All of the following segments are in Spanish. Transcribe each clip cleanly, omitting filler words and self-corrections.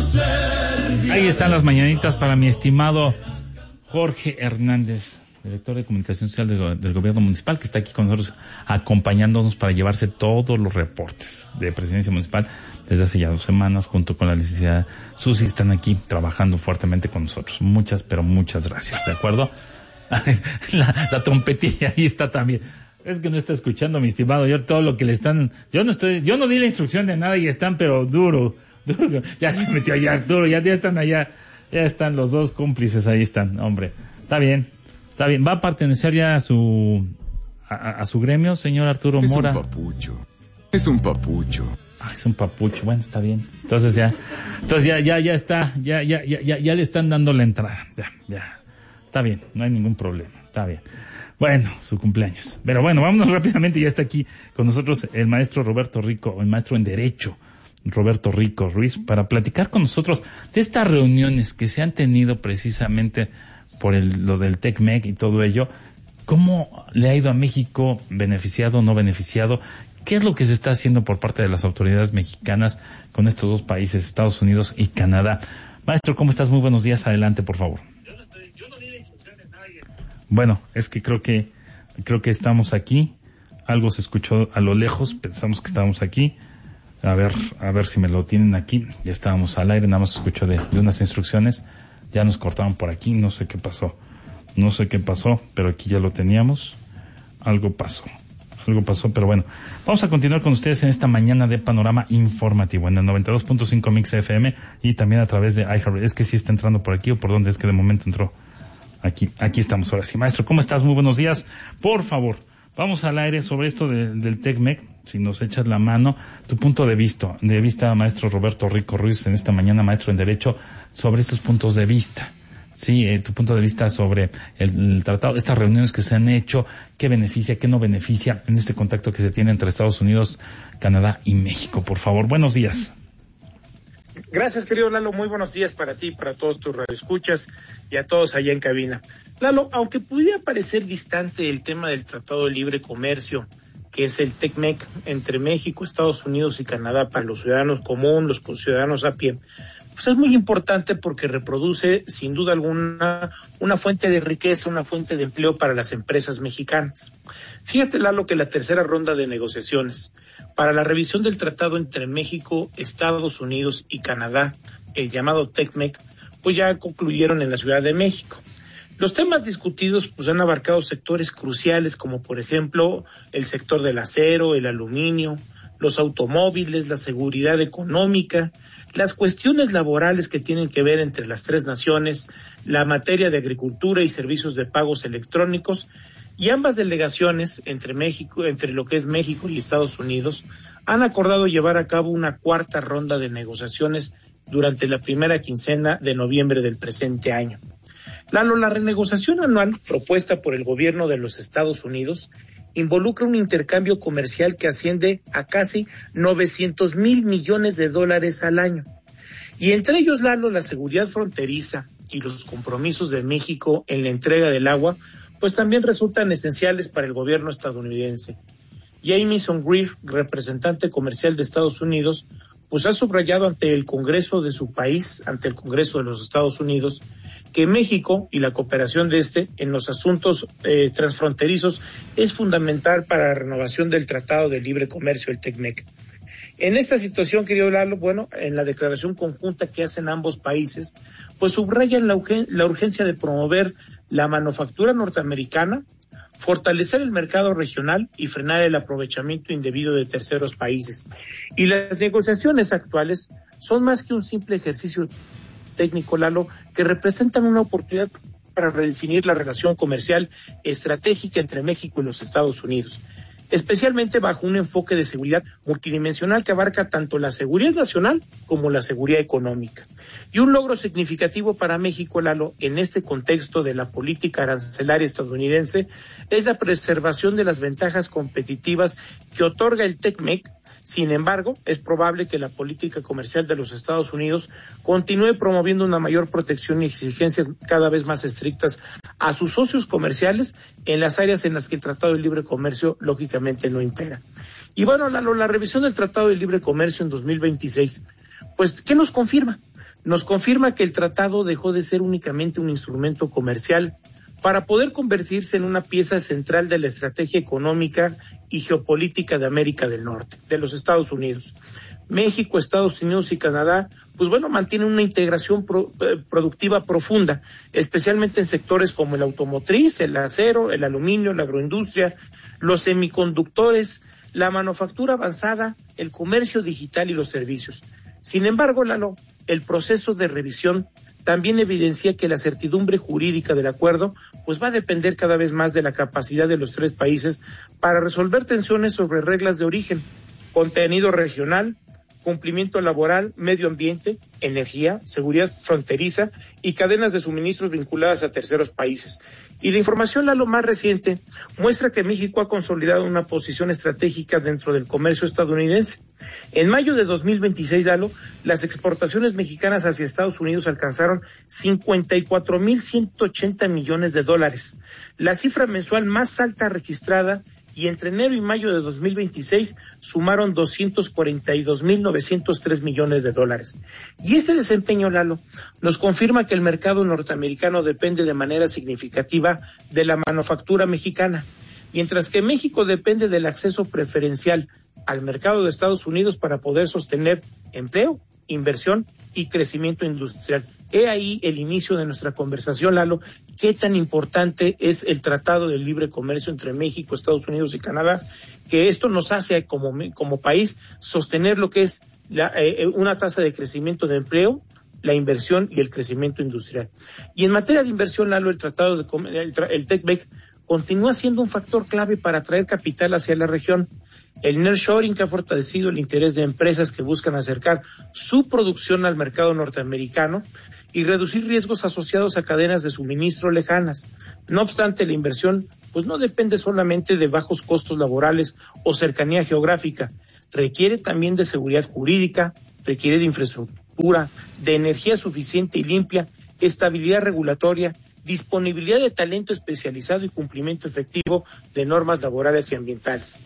Ahí están las mañanitas para mi estimado Jorge Hernández, director de comunicación social del gobierno municipal, que está aquí con nosotros acompañándonos para llevarse todos los reportes de presidencia municipal desde hace ya 2 semanas, junto con la licenciada Susi. Están aquí trabajando fuertemente con nosotros. Muchas, pero muchas gracias, ¿de acuerdo? la trompetilla ahí está también. Es que no está escuchando, mi estimado. Yo todo lo que le están... Yo no di la instrucción de nada y están, pero duro. Ya se metió allá, duro. Ya están allá. Ya están los dos cómplices, ahí están, hombre. Está bien. ¿Va a pertenecer ya a su gremio, señor Arturo Mora? Es un papucho. Es un papucho. Bueno, está bien. Entonces ya está. Ya le están dando la entrada. Ya. Está bien. No hay ningún problema. Está bien. Bueno, su cumpleaños. Pero bueno, vámonos rápidamente. Ya está aquí con nosotros el maestro Roberto Rico, el maestro en Derecho, Roberto Rico Ruiz, para platicar con nosotros de estas reuniones que se han tenido precisamente por lo del TECMEC y todo ello. ¿Cómo le ha ido a México? ¿Beneficiado o no beneficiado? ¿Qué es lo que se está haciendo por parte de las autoridades mexicanas con estos dos países, Estados Unidos y Canadá? Maestro, ¿cómo estás? Muy buenos días. Adelante, por favor. Yo no di la instrucción de nadie. Bueno, es que creo que estamos aquí. Algo se escuchó a lo lejos. Pensamos que estábamos aquí. A ver si me lo tienen aquí. Ya estábamos al aire, nada más escucho de unas instrucciones. Ya nos cortaron por aquí, no sé qué pasó, pero aquí ya lo teníamos. Algo pasó, pero bueno. Vamos a continuar con ustedes en esta mañana de Panorama Informativo, en el 92.5 Mix FM y también a través de iHeartRadio. Es que sí está entrando por aquí, o por dónde es que de momento entró. Aquí estamos ahora sí. Maestro, ¿cómo estás? Muy buenos días. Por favor, vamos al aire sobre esto del TECMEC. Si nos echas la mano, tu punto de vista, maestro Roberto Rico Ruiz, en esta mañana, maestro en Derecho, sobre estos puntos de vista. Sí, tu punto de vista sobre el tratado, estas reuniones que se han hecho, qué beneficia, qué no beneficia en este contacto que se tiene entre Estados Unidos, Canadá y México. Por favor, buenos días. Gracias, querido Lalo. Muy buenos días para ti, para todos tus radioescuchas y a todos allá en cabina. Lalo, aunque pudiera parecer distante el tema del Tratado de Libre Comercio, que es el TECMEC entre México, Estados Unidos y Canadá para los ciudadanos común, los ciudadanos a pie, pues es muy importante porque reproduce, sin duda alguna, una fuente de riqueza, una fuente de empleo para las empresas mexicanas. Fíjate, Lalo, que la tercera ronda de negociaciones para la revisión del tratado entre México, Estados Unidos y Canadá, el llamado TECMEC, pues ya concluyeron en la Ciudad de México. Los temas discutidos pues han abarcado sectores cruciales como por ejemplo el sector del acero, el aluminio, los automóviles, la seguridad económica, las cuestiones laborales que tienen que ver entre las tres naciones, la materia de agricultura y servicios de pagos electrónicos, y ambas delegaciones entre lo que es México y Estados Unidos han acordado llevar a cabo una cuarta ronda de negociaciones durante la primera quincena de noviembre del presente año. Lalo, la renegociación anual propuesta por el gobierno de los Estados Unidos involucra un intercambio comercial que asciende a casi 900,000 millones de dólares al año. Y entre ellos, Lalo, la seguridad fronteriza y los compromisos de México en la entrega del agua, pues también resultan esenciales para el gobierno estadounidense. Jamieson Greer, representante comercial de Estados Unidos, pues ha subrayado ante el Congreso de su país, ante el Congreso de los Estados Unidos, que México y la cooperación de en los asuntos transfronterizos es fundamental para la renovación del Tratado de Libre Comercio, el TECMEC. En esta situación, querido Lalo, en la declaración conjunta que hacen ambos países, pues subrayan la urgencia de promover la manufactura norteamericana, fortalecer el mercado regional y frenar el aprovechamiento indebido de terceros países. Y las negociaciones actuales son más que un simple ejercicio técnico, Lalo, que representan una oportunidad para redefinir la relación comercial estratégica entre México y los Estados Unidos, especialmente bajo un enfoque de seguridad multidimensional que abarca tanto la seguridad nacional como la seguridad económica. Y un logro significativo para México, Lalo, en este contexto de la política arancelaria estadounidense, es la preservación de las ventajas competitivas que otorga el TECMEC. Sin embargo, es probable que la política comercial de los Estados Unidos continúe promoviendo una mayor protección y exigencias cada vez más estrictas a sus socios comerciales en las áreas en las que el Tratado de Libre Comercio lógicamente no impera. Y bueno, la revisión del Tratado de Libre Comercio en 2026, pues, ¿qué nos confirma? nos confirma que el tratado dejó de ser únicamente un instrumento comercial para poder convertirse en una pieza central de la estrategia económica y geopolítica de América del Norte, de los Estados Unidos. México, Estados Unidos y Canadá, pues bueno, mantienen una integración productiva profunda, especialmente en sectores como el automotriz, el acero, el aluminio, la agroindustria, los semiconductores, la manufactura avanzada, el comercio digital y los servicios. Sin embargo, Lalo, el proceso de revisión también evidencia que la certidumbre jurídica del acuerdo pues va a depender cada vez más de la capacidad de los tres países para resolver tensiones sobre reglas de origen, contenido regional, cumplimiento laboral, medio ambiente, energía, seguridad fronteriza y cadenas de suministros vinculadas a terceros países. Y la información, Lalo, más reciente muestra que México ha consolidado una posición estratégica dentro del comercio estadounidense. En mayo de 2026, Lalo, las exportaciones mexicanas hacia Estados Unidos alcanzaron 54,180 millones de dólares, la cifra mensual más alta registrada, y entre enero y mayo de 2026 sumaron 242,903 millones de dólares. Y este desempeño, Lalo, nos confirma que el mercado norteamericano depende de manera significativa de la manufactura mexicana, mientras que México depende del acceso preferencial al mercado de Estados Unidos para poder sostener empleo, inversión y crecimiento industrial. He ahí el inicio de nuestra conversación, Lalo. Qué tan importante es el Tratado de Libre Comercio entre México, Estados Unidos y Canadá, que esto nos hace como país sostener lo que es una tasa de crecimiento de empleo, la inversión y el crecimiento industrial. Y en materia de inversión, Lalo, el TECMEC continúa siendo un factor clave para atraer capital hacia la región. El nearshoring, que ha fortalecido el interés de empresas que buscan acercar su producción al mercado norteamericano y reducir riesgos asociados a cadenas de suministro lejanas. No obstante, la inversión pues no depende solamente de bajos costos laborales o cercanía geográfica, requiere también de seguridad jurídica, requiere de infraestructura, de energía suficiente y limpia, estabilidad regulatoria, disponibilidad de talento especializado y cumplimiento efectivo de normas laborales y ambientales.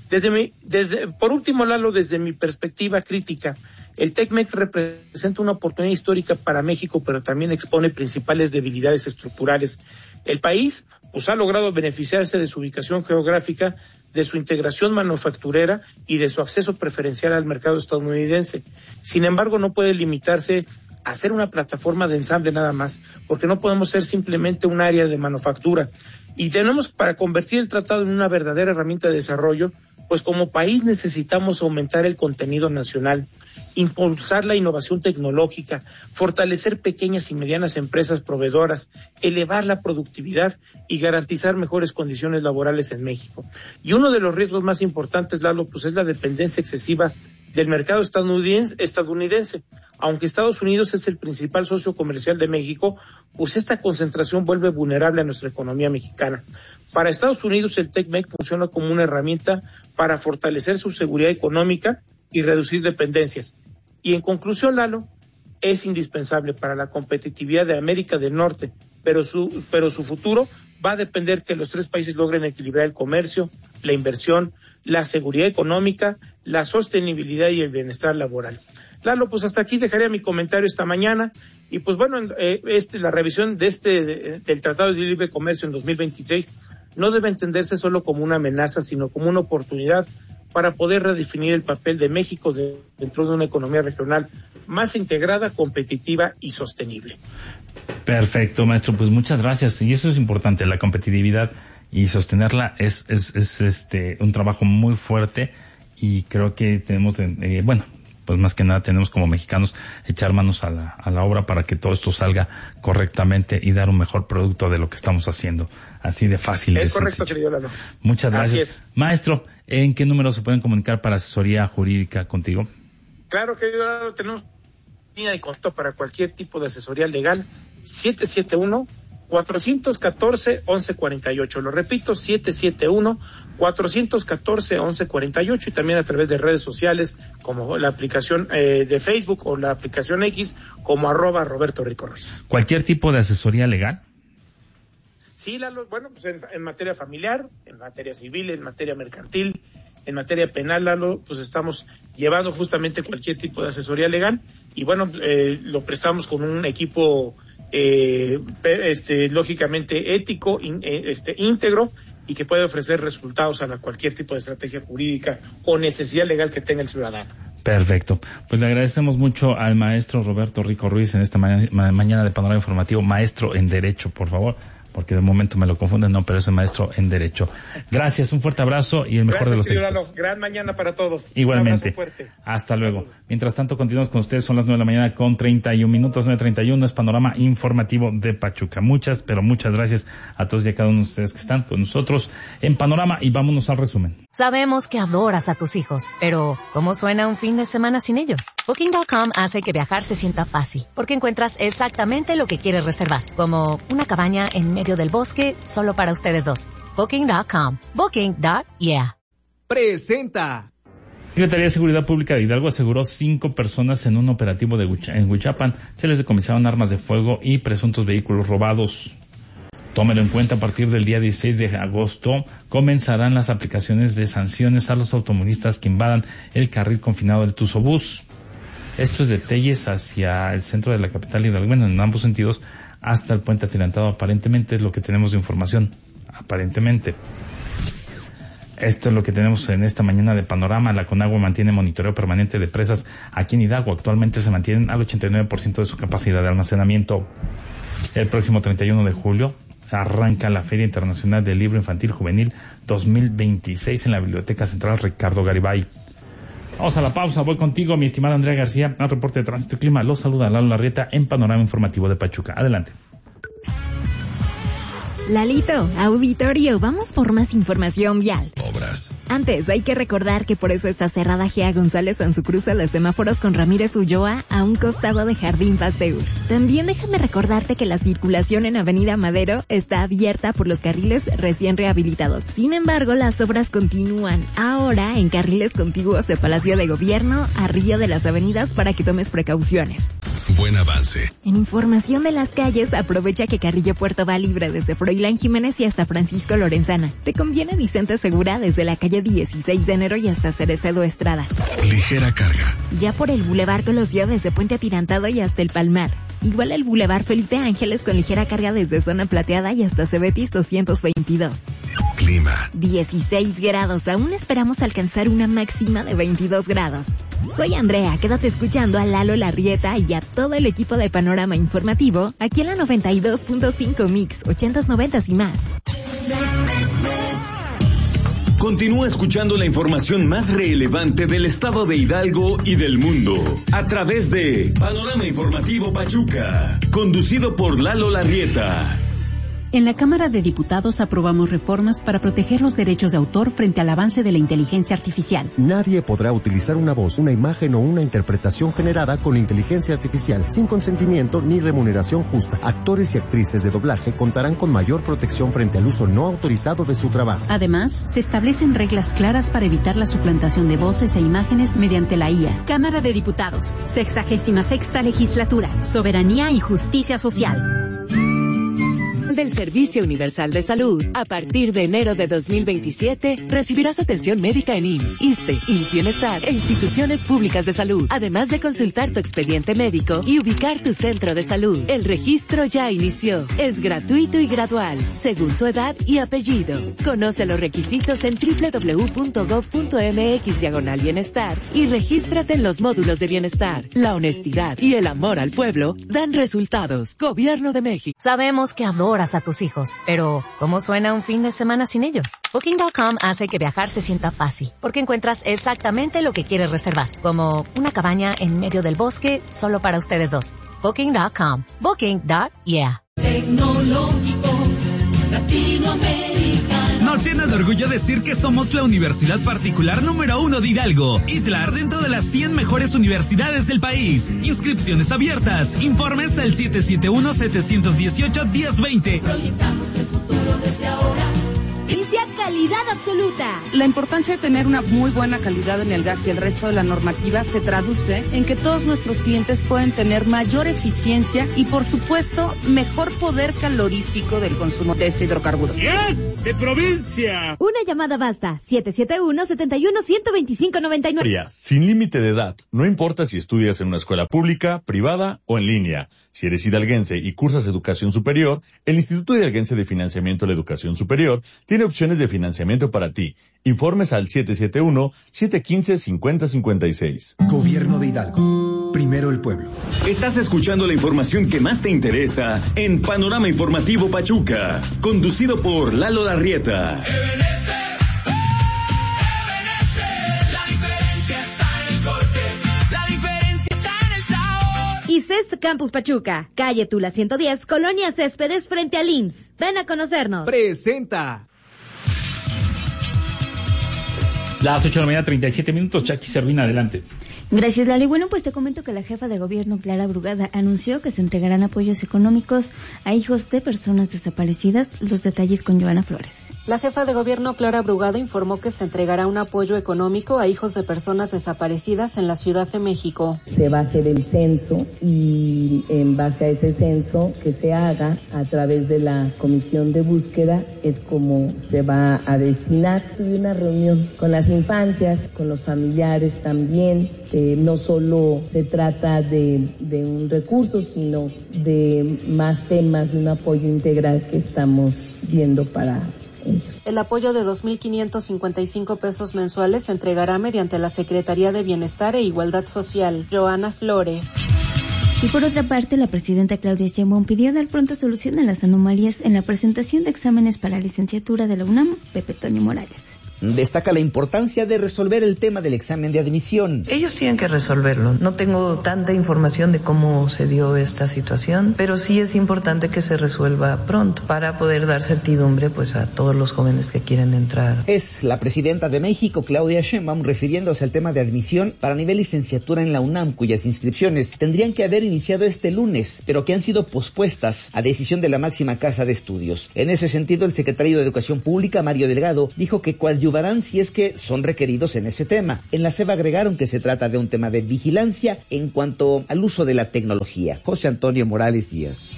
Por último, Lalo, desde mi perspectiva crítica, el TECMEC representa una oportunidad histórica para México, pero también expone principales debilidades estructurales. El país pues ha logrado beneficiarse de su ubicación geográfica, de su integración manufacturera y de su acceso preferencial al mercado estadounidense. Sin embargo, no puede limitarse a ser una plataforma de ensamble nada más, porque no podemos ser simplemente un área de manufactura. Y tenemos, para convertir el tratado en una verdadera herramienta de desarrollo, pues como país necesitamos aumentar el contenido nacional, impulsar la innovación tecnológica, fortalecer pequeñas y medianas empresas proveedoras, elevar la productividad y garantizar mejores condiciones laborales en México. Y uno de los riesgos más importantes, Lalo, pues es la dependencia excesiva del mercado estadounidense. Aunque Estados Unidos es el principal socio comercial de México, pues esta concentración vuelve vulnerable a nuestra economía mexicana. Para Estados Unidos, el TECMEC funciona como una herramienta para fortalecer su seguridad económica y reducir dependencias. Y en conclusión, Lalo, es indispensable para la competitividad de América del Norte, pero su futuro va a depender que los tres países logren equilibrar el comercio, la inversión, la seguridad económica, la sostenibilidad y el bienestar laboral. Lalo, pues hasta aquí dejaría mi comentario esta mañana y pues bueno, la revisión del Tratado de Libre Comercio en 2026 no debe entenderse solo como una amenaza, sino como una oportunidad para poder redefinir el papel de México dentro de una economía regional más integrada, competitiva y sostenible. Perfecto, maestro, pues muchas gracias. Y eso es importante, la competitividad y sostenerla es un trabajo muy fuerte y creo que tenemos, pues más que nada tenemos como mexicanos echar manos a la obra para que todo esto salga correctamente y dar un mejor producto de lo que estamos haciendo. Así de fácil. Es correcto, querido Lalo. Muchas gracias. Así es. Maestro, ¿en qué número se pueden comunicar para asesoría jurídica contigo? Claro, querido Lalo, tenemos línea de contacto para cualquier tipo de asesoría legal, 771-414-1148. Lo repito, 771-414-1148 y también a través de redes sociales como la aplicación de Facebook o la aplicación X como @Roberto Rico Ruiz. ¿Cualquier tipo de asesoría legal? Sí, Lalo, bueno, pues en materia familiar, en materia civil, en materia mercantil, en materia penal, Lalo, pues estamos llevando justamente cualquier tipo de asesoría legal y bueno, lo prestamos con un equipo lógicamente ético, íntegro, y que puede ofrecer resultados a cualquier tipo de estrategia jurídica o necesidad legal que tenga el ciudadano. Perfecto. Pues le agradecemos mucho al maestro Roberto Rico Ruiz en esta mañana de Panorama Informativo, maestro en Derecho, por favor, porque de momento me lo confunden, no, pero es el maestro en Derecho. Gracias, un fuerte abrazo y el mejor de los éxitos. Gran mañana para todos. Igualmente. Hasta luego. Mientras tanto, continuamos con ustedes, son las 9 de la mañana con 31 minutos, 9:31, es Panorama Informativo de Pachuca. Muchas gracias a todos y a cada uno de ustedes que están con nosotros en Panorama, y vámonos al resumen. Sabemos que adoras a tus hijos, pero ¿cómo suena un fin de semana sin ellos? Booking.com hace que viajar se sienta fácil, porque encuentras exactamente lo que quieres reservar, como una cabaña en medio del bosque solo para ustedes dos. Booking.com. Booking.yeah. Presenta. Secretaría de Seguridad Pública de Hidalgo aseguró 5 personas en un operativo en Huichapan. Se les decomisaron armas de fuego y presuntos vehículos robados. Tómelo en cuenta, a partir del día 16 de agosto comenzarán las aplicaciones de sanciones a los automovilistas que invadan el carril confinado del Tuzobús. Esto es de Telles hacia el centro de la capital hidalguense, en ambos sentidos, hasta el puente atirantado. Aparentemente es lo que tenemos de información. Aparentemente. Esto es lo que tenemos en esta mañana de Panorama. La Conagua mantiene monitoreo permanente de presas aquí en Hidalgo. Actualmente se mantienen al 89% de su capacidad de almacenamiento. El próximo 31 de julio arranca la Feria Internacional del Libro Infantil Juvenil 2026 en la Biblioteca Central Ricardo Garibay. Vamos a la pausa, voy contigo, mi estimada Andrea García, al reporte de tránsito y clima. Los saluda Lalo Larrieta en Panorama Informativo de Pachuca. Adelante. Lalito, auditorio, vamos por más información vial. Obras. Antes, hay que recordar que por eso está cerrada Gea González en su cruce de semáforos con Ramírez Ulloa a un costado de Jardín Pasteur. También déjame recordarte que la circulación en Avenida Madero está abierta por los carriles recién rehabilitados. Sin embargo, las obras continúan ahora en carriles contiguos de Palacio de Gobierno a Río de las Avenidas para que tomes precauciones. Buen avance. En información de las calles, aprovecha que Carrillo Puerto va libre desde Froilán Jiménez y hasta Francisco Lorenzana. Te conviene Vicente Segura desde la calle 16 de enero y hasta Cerecedo Estrada. Ligera carga. Ya por el Boulevard Colosio desde Puente Atirantado y hasta el Palmar. Igual el Boulevard Felipe Ángeles con ligera carga desde Zona Plateada y hasta Cebetis 222. Clima. 16 grados. Aún esperamos alcanzar una máxima de 22 grados. Soy Andrea, quédate escuchando a Lalo Larrieta y a todo el equipo de Panorama Informativo aquí en la 92.5 Mix, 80s, 90s y más. Continúa escuchando la información más relevante del estado de Hidalgo y del mundo a través de Panorama Informativo Pachuca, conducido por Lalo Larrieta. En la Cámara de Diputados aprobamos reformas para proteger los derechos de autor frente al avance de la inteligencia artificial. Nadie podrá utilizar una voz, una imagen o una interpretación generada con inteligencia artificial sin consentimiento ni remuneración justa. Actores y actrices de doblaje contarán con mayor protección frente al uso no autorizado de su trabajo. Además, se establecen reglas claras para evitar la suplantación de voces e imágenes mediante la IA. Cámara de Diputados, 66ª Legislatura, Soberanía y Justicia Social. Del Servicio Universal de Salud. A partir de enero de 2027, recibirás atención médica en IMSS, ISSSTE, IMSS Bienestar e instituciones públicas de salud, además de consultar tu expediente médico y ubicar tu centro de salud. El registro ya inició. Es gratuito y gradual, según tu edad y apellido. Conoce los requisitos en www.gov.mx/bienestar y regístrate en los módulos de bienestar. La honestidad y el amor al pueblo dan resultados. Gobierno de México. Sabemos que adoras a tus hijos, pero ¿cómo suena un fin de semana sin ellos? Booking.com hace que viajar se sienta fácil, porque encuentras exactamente lo que quieres reservar, como una cabaña en medio del bosque solo para ustedes dos. Booking.com. Booking.yeah. Tecnológico Latinoamericano. Nos llena de orgullo decir que somos la universidad particular número 1 de Hidalgo, ITLAR, dentro de las 100 mejores universidades del país. Inscripciones abiertas. Informes al 771-718-1020. Proyectamos el futuro desde ahora. Y si acá calidad absoluta. La importancia de tener una muy buena calidad en el gas y el resto de la normativa se traduce en que todos nuestros clientes pueden tener mayor eficiencia y, por supuesto, mejor poder calorífico del consumo de este hidrocarburo. ¡Yes! ¡De provincia! Una llamada basta. 771-71-125-99. Sin límite de edad. No importa si estudias en una escuela pública, privada o en línea. Si eres hidalguense y cursas educación superior, el Instituto Hidalguense de Financiamiento de la Educación Superior tiene opciones de financiamiento para ti. Informes al 771-715-5056. Gobierno de Hidalgo. Primero el pueblo. Estás escuchando la información que más te interesa en Panorama Informativo Pachuca, conducido por Lalo Larrieta. ICEST Campus Pachuca, calle Tula 110, Colonia Céspedes, frente al IMSS. Ven a conocernos. Presenta. Las 8:37 a.m, Jackie Servina, adelante. Gracias, Lalo. Y bueno, pues te comento que la jefa de gobierno, Clara Brugada, anunció que se entregarán apoyos económicos a hijos de personas desaparecidas. Los detalles con Joana Flores. La jefa de gobierno, Clara Brugada, informó que se entregará un apoyo económico a hijos de personas desaparecidas en la Ciudad de México. Se va a hacer el censo y en base a ese censo que se haga a través de la comisión de búsqueda es como se va a destinar. Tuve una reunión con las infancias, con los familiares también. No solo se trata de un recurso, sino de más temas, de un apoyo integral que estamos viendo para ellos. El apoyo de 2.555 pesos mensuales se entregará mediante la Secretaría de Bienestar e Igualdad Social. Joana Flores. Y por otra parte, la presidenta Claudia Sheinbaum pidió dar pronta solución a las anomalías en la presentación de exámenes para licenciatura de la UNAM. Pepe Toño Morales. Destaca la importancia de resolver el tema del examen de admisión. Ellos tienen que resolverlo. No tengo tanta información de cómo se dio esta situación, pero sí es importante que se resuelva pronto para poder dar certidumbre pues a todos los jóvenes que quieren entrar. Es la presidenta de México, Claudia Sheinbaum, refiriéndose al tema de admisión para nivel licenciatura en la UNAM, cuyas inscripciones tendrían que haber iniciado este lunes, pero que han sido pospuestas a decisión de la máxima casa de estudios. En ese sentido, el secretario de Educación Pública, Mario Delgado, dijo que coadyuvarán si es que son requeridos en ese tema. En la SEP agregaron que se trata de un tema de vigilancia en cuanto al uso de la tecnología. José Antonio Morales Díaz.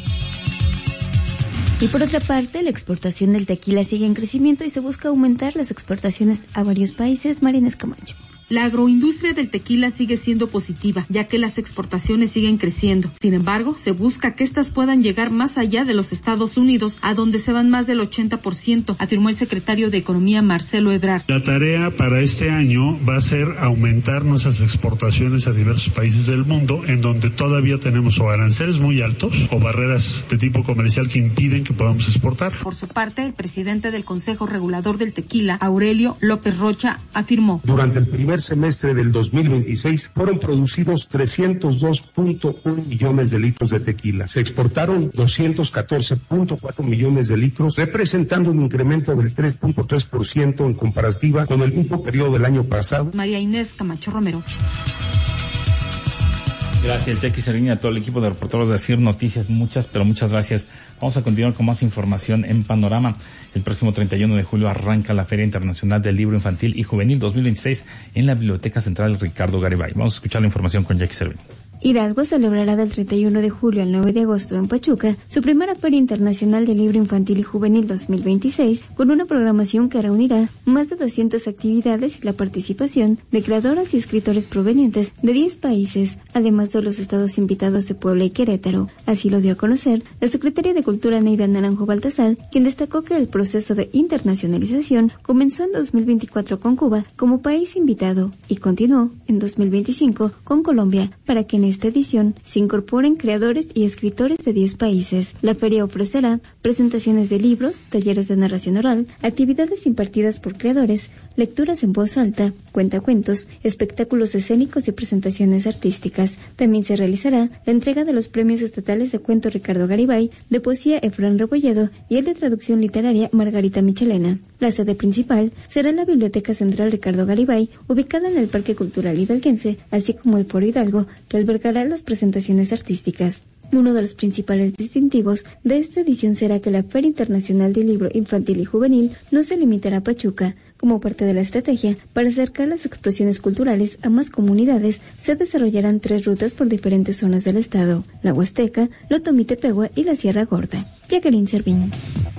Y por otra parte, la exportación del tequila sigue en crecimiento y se busca aumentar las exportaciones a varios países. Marina Escamacho. La agroindustria del tequila sigue siendo positiva, ya que las exportaciones siguen creciendo. Sin embargo, se busca que estas puedan llegar más allá de los Estados Unidos, a donde se van más del 80%, afirmó el secretario de Economía, Marcelo Ebrard. La tarea para este año va a ser aumentar nuestras exportaciones a diversos países del mundo, en donde todavía tenemos o aranceles muy altos o barreras de tipo comercial que impiden que podamos exportar. Por su parte, el presidente del Consejo Regulador del Tequila, Aurelio López Rocha, afirmó: durante el primer semestre del 2026 fueron producidos 302.1 millones de litros de tequila. Se exportaron 214.4 millones de litros, representando un incremento del 3.3% en comparativa con el mismo periodo del año pasado. María Inés Camacho Romero. Gracias, Jackie Servina, a todo el equipo de reporteros de Decir Noticias. Muchas gracias. Vamos a continuar con más información en Panorama. El próximo 31 de julio arranca la Feria Internacional del Libro Infantil y Juvenil 2026 en la Biblioteca Central Ricardo Garibay. Vamos a escuchar la información con Jackie Servina. Hidalgo celebrará del 31 de julio al 9 de agosto en Pachuca su primera Feria Internacional de Libro Infantil y Juvenil 2026, con una programación que reunirá más de 200 actividades y la participación de creadoras y escritores provenientes de 10 países, además de los estados invitados de Puebla y Querétaro. Así lo dio a conocer la secretaria de Cultura, Neida Naranjo Baltasar, quien destacó que el proceso de internacionalización comenzó en 2024 con Cuba como país invitado y continuó en 2025 con Colombia, para que en esta edición se incorporen creadores y escritores de 10 países. La feria ofrecerá presentaciones de libros, talleres de narración oral, actividades impartidas por creadores, lecturas en voz alta, cuentacuentos, espectáculos escénicos y presentaciones artísticas. También se realizará la entrega de los premios estatales de cuento Ricardo Garibay, de poesía Efraín Rebolledo y el de traducción literaria Margarita Michelena. La sede principal será la Biblioteca Central Ricardo Garibay, ubicada en el Parque Cultural Hidalguense, así como el Foro Hidalgo, que albergará las presentaciones artísticas. Uno de los principales distintivos de esta edición será que la Feria Internacional del Libro Infantil y Juvenil no se limitará a Pachuca. Como parte de la estrategia para acercar las expresiones culturales a más comunidades, se desarrollarán 3 rutas por diferentes zonas del estado: la Huasteca, Lotomitepegua y la Sierra Gorda. Jacqueline Servín.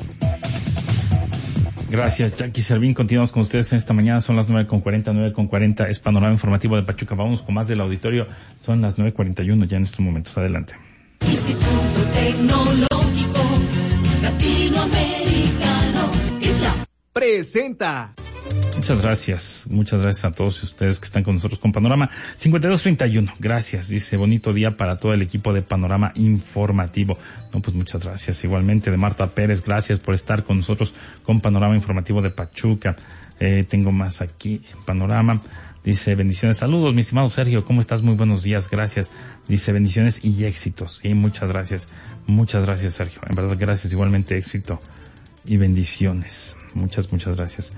Gracias, Jackie Servín. Continuamos con ustedes en esta mañana. Son las 9:40. Es Panorama Informativo de Pachuca. Vamos con más del auditorio. Son las 9:41 ya en estos momentos. Adelante. Instituto Tecnológico Latinoamericano, ITLA, presenta. Muchas gracias a todos ustedes que están con nosotros con Panorama 5231. Gracias, dice, bonito día para todo el equipo de Panorama Informativo. No, pues muchas gracias. Igualmente de Marta Pérez, gracias por estar con nosotros con Panorama Informativo de Pachuca. Tengo más aquí en Panorama. Dice, bendiciones, saludos, mi estimado Sergio, ¿cómo estás? Muy buenos días, gracias. Dice, bendiciones y éxitos. Sí, muchas gracias, Sergio. En verdad, gracias, igualmente éxito y bendiciones. Muchas gracias.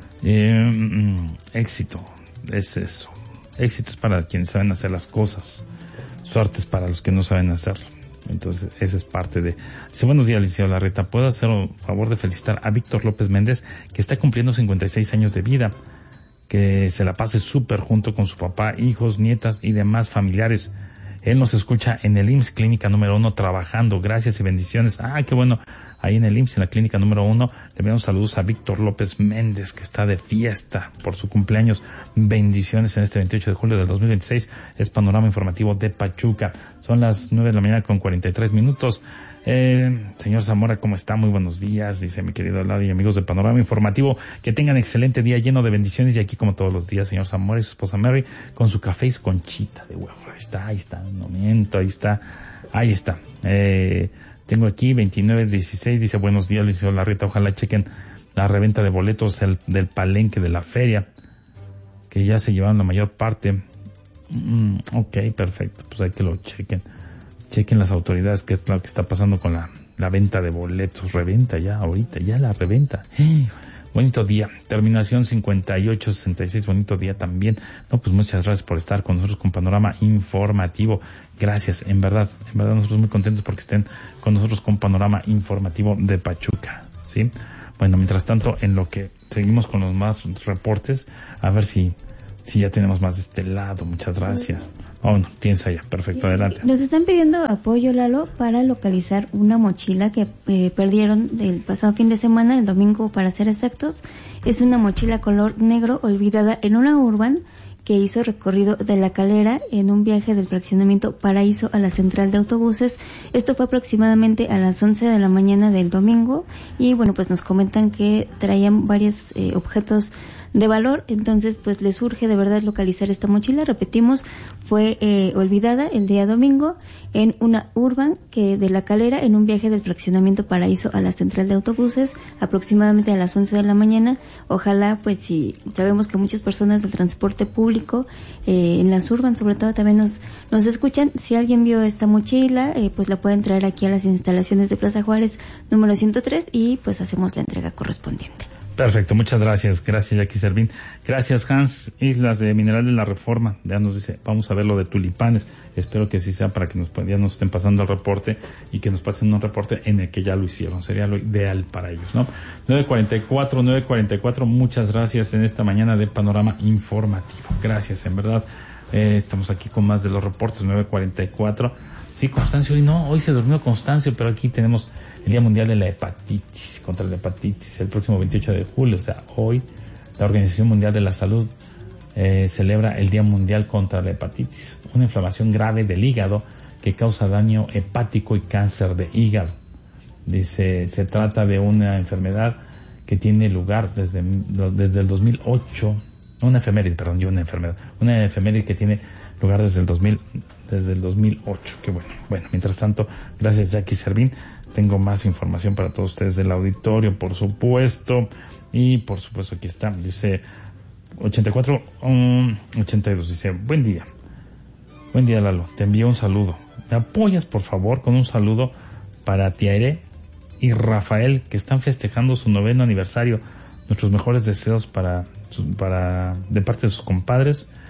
Éxito, es eso. Éxito es para quienes saben hacer las cosas. Suerte es para los que no saben hacerlo. Entonces, esa es parte de... Dice, buenos días, licenciado Larreta. ¿Puedo hacer un favor de felicitar a Víctor López Méndez, que está cumpliendo 56 años de vida? Que se la pase súper junto con su papá, hijos, nietas y demás familiares. Él nos escucha en el IMSS Clínica número 1 trabajando. Gracias y bendiciones. Qué bueno. Ahí en el IMSS, en la Clínica número 1, le enviamos saludos a Víctor López Méndez, que está de fiesta por su cumpleaños. Bendiciones en este 28 de julio del 2026. Es Panorama Informativo de Pachuca. Son las 9:43 a.m. Señor Zamora, ¿cómo está? Muy buenos días, dice mi querido Lado y amigos de Panorama Informativo. Que tengan excelente día lleno de bendiciones. Y aquí, como todos los días, señor Zamora y su esposa Mary, con su café y su conchita de huevo. Ahí está, un momento, ahí está. Tengo aquí 2916, dice, buenos días, licenciado Larreta, ojalá chequen la reventa de boletos del palenque de la feria, que ya se llevaron la mayor parte. Ok, perfecto, pues hay que lo chequen las autoridades qué es lo que está pasando con la venta de boletos, reventa ya, ahorita, ya la reventa. Bonito día, terminación 5866, bonito día también. No, pues muchas gracias por estar con nosotros con Panorama Informativo. Gracias, en verdad nosotros muy contentos porque estén con nosotros con Panorama Informativo de Pachuca, ¿sí? Bueno, mientras tanto, en lo que seguimos con los más reportes, a ver si ya tenemos más de este lado. Muchas gracias. No, tienes allá, perfecto, adelante. Nos están pidiendo apoyo, Lalo, para localizar una mochila que perdieron del pasado fin de semana, el domingo para ser exactos. Es una mochila color negro olvidada en una urban que hizo recorrido de La Calera en un viaje del fraccionamiento Paraíso a la central de autobuses. Esto fue aproximadamente a las 11 de la mañana del domingo y bueno, pues nos comentan que traían varios objetos de valor, entonces pues les urge de verdad localizar esta mochila. Repetimos, fue olvidada el día domingo en una urban que de La Calera en un viaje del fraccionamiento Paraíso a la central de autobuses aproximadamente a las 11 de la mañana. Ojalá, pues si sabemos que muchas personas del transporte público en las urban sobre todo también nos escuchan, si alguien vio esta mochila pues la pueden traer aquí a las instalaciones de Plaza Juárez número 103 y pues hacemos la entrega correspondiente. Perfecto, muchas gracias. Gracias, Jackie Servín. Gracias, Hans. Islas de Mineral de la Reforma. Ya nos dice, vamos a ver lo de tulipanes. Espero que sí sea para que ya nos estén pasando el reporte y que nos pasen un reporte en el que ya lo hicieron. Sería lo ideal para ellos, ¿no? 9:44. Muchas gracias en esta mañana de Panorama Informativo. Gracias, en verdad. Estamos aquí con más de los reportes. 9:44. Sí, Constancio, hoy se durmió Constancio, pero aquí tenemos el Día Mundial de la Hepatitis, contra la hepatitis, el próximo 28 de julio, o sea, hoy la Organización Mundial de la Salud celebra el Día Mundial contra la Hepatitis, una inflamación grave del hígado que causa daño hepático y cáncer de hígado. Dice, se trata de una enfermedad que tiene lugar desde el 2008, una efeméride que tiene lugar desde el 2008, que bueno. Bueno, mientras tanto, gracias Jackie Servín. Tengo más información para todos ustedes del auditorio, por supuesto. Y por supuesto aquí está, dice 8482, dice, buen día Lalo, te envío un saludo. ¿Me apoyas por favor con un saludo para Tiare y Rafael, que están festejando su 9º aniversario? Nuestros mejores deseos de parte de sus compadres,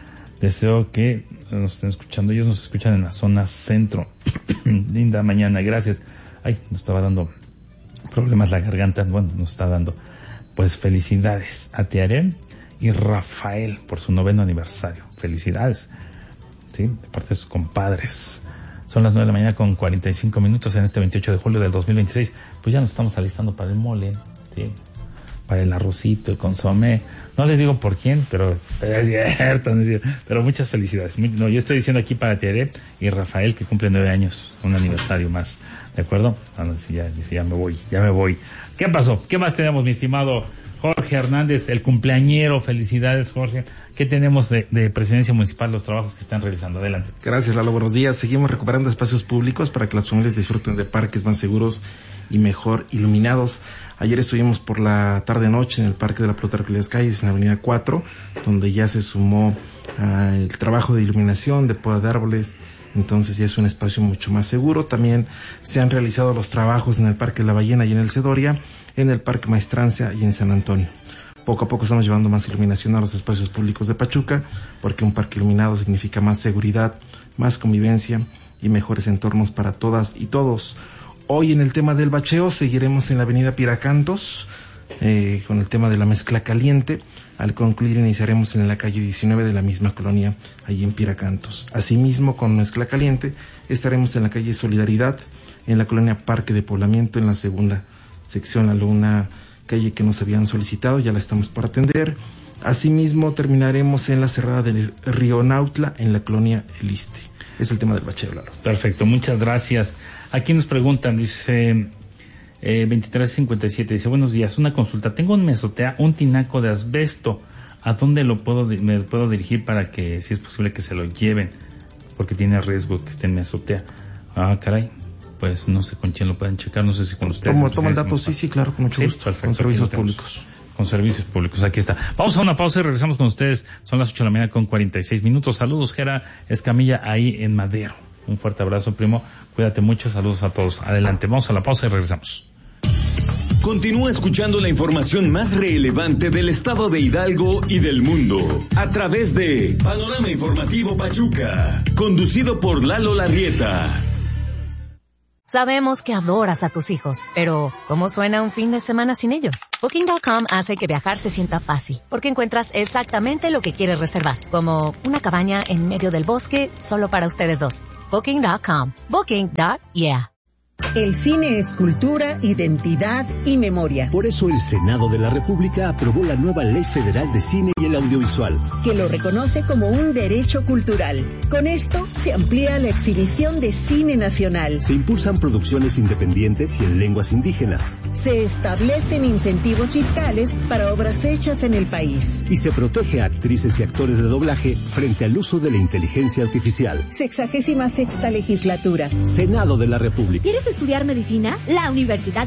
Deseo que nos estén escuchando. Ellos nos escuchan en la zona centro. Linda mañana, gracias. Ay, nos estaba dando problemas la garganta. Bueno, nos está dando. Pues felicidades a Tiaré y Rafael por su 9º aniversario. Felicidades. Sí, de parte de sus compadres. Son las 9 de la mañana con 45 minutos en este 28 de julio del 2026. Pues ya nos estamos alistando para el mole, ¿sí? Para el arrocito, el consomé. No les digo por quién, pero es cierto, no es cierto. Pero muchas felicidades. No, yo estoy diciendo aquí para Tiaré y Rafael, que cumple 9 años, un aniversario más. ¿De acuerdo? Ya me voy. ¿Qué pasó? ¿Qué más tenemos, mi estimado Jorge Hernández, el cumpleañero? Felicidades, Jorge. ¿Qué tenemos de Presidencia Municipal, los trabajos que están realizando? Adelante. Gracias, Lalo. Buenos días. Seguimos recuperando espacios públicos para que las familias disfruten de parques más seguros y mejor iluminados. Ayer estuvimos por la tarde-noche en el Parque de la Plutarco Elías Calles, en la Avenida 4, donde ya se sumó el trabajo de iluminación, de poda de árboles. Entonces ya es un espacio mucho más seguro. También se han realizado los trabajos en el Parque La Ballena y en el Cedoria, en el Parque Maestranza y en San Antonio. Poco a poco estamos llevando más iluminación a los espacios públicos de Pachuca, porque un parque iluminado significa más seguridad, más convivencia y mejores entornos para todas y todos. Hoy en el tema del bacheo seguiremos en la avenida Piracantos, con el tema de la mezcla caliente. Al concluir iniciaremos en la calle 19 de la misma colonia, allí en Piracantos. Asimismo, con mezcla caliente estaremos en la calle Solidaridad, en la colonia Parque de Poblamiento, en la segunda sección, una calle que nos habían solicitado, ya la estamos por atender. Asimismo, terminaremos en la cerrada del Río Nautla, en la colonia El Iste. Es el tema del bacheo, Lalo. Perfecto, muchas gracias. Aquí nos preguntan, dice 2357, dice, buenos días, una consulta. Tengo un mesotea, un tinaco de asbesto. ¿A dónde me puedo dirigir para que, si es posible, que se lo lleven? Porque tiene riesgo que esté en mesotea. Ah, caray. Pues no sé con quién lo pueden checar, no sé si con ustedes. Toma el dato, sí, claro, con mucho gusto. Perfecto, con servicios públicos. Con servicios públicos, aquí está. Vamos a una pausa y regresamos con ustedes. Son las 8 de la mañana con 46 minutos. Saludos, Gera Escamilla, ahí en Madero. Un fuerte abrazo, primo. Cuídate mucho, saludos a todos. Adelante, vamos a la pausa y regresamos. Continúa escuchando la información más relevante del estado de Hidalgo y del mundo a través de Panorama Informativo Pachuca, conducido por Lalo Larrieta. Sabemos que adoras a tus hijos, pero ¿cómo suena un fin de semana sin ellos? Booking.com hace que viajar se sienta fácil, porque encuentras exactamente lo que quieres reservar, como una cabaña en medio del bosque solo para ustedes dos. Booking.com. Booking.yeah. El cine es cultura, identidad y memoria. Por eso el Senado de la República aprobó la nueva Ley Federal de Cine y el Audiovisual, que lo reconoce como un derecho cultural. Con esto se amplía la exhibición de cine nacional. Se impulsan producciones independientes y en lenguas indígenas. Se establecen incentivos fiscales para obras hechas en el país. Y se protege a actrices y actores de doblaje frente al uso de la inteligencia artificial. 66ª legislatura. Senado de la República. ¿Quieres estudiar medicina? La Universidad